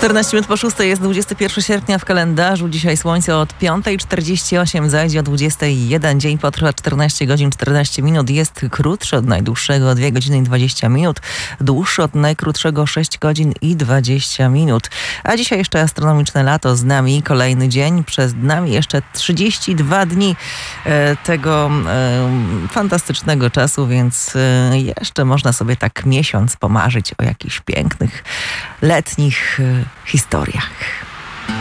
14 minut po 6 jest 21 sierpnia w kalendarzu. Dzisiaj słońce od 5:48 zajdzie o 21. Dzień potrwa 14 godzin 14 minut. Jest krótszy od najdłuższego 2 godziny i 20 minut. Dłuższy od najkrótszego 6 godzin i 20 minut. A dzisiaj jeszcze astronomiczne lato z nami. Kolejny dzień. Przed nami jeszcze 32 dni tego fantastycznego czasu, więc jeszcze można sobie tak miesiąc pomarzyć o jakichś pięknych letnich historiach.